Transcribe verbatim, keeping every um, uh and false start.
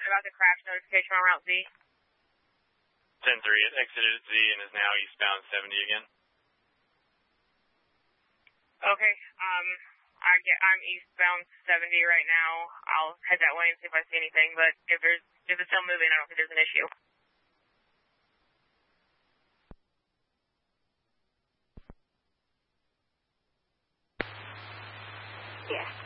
about the crash notification on Route Z? ten three, it exited at Z and is now eastbound seventy again. Okay, um, I get, I'm eastbound seventy right now. I'll head that way and see if I see anything, but if there's, if it's still moving, I don't think there's an issue. Yeah.